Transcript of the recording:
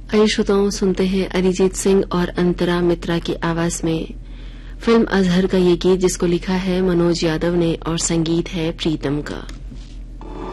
आइए श्रोताओं, सुनते हैं अरिजीत सिंह और अंतरा मित्रा की आवाज में फिल्म अजहर का ये गीत, जिसको लिखा है मनोज यादव ने और संगीत है प्रीतम का।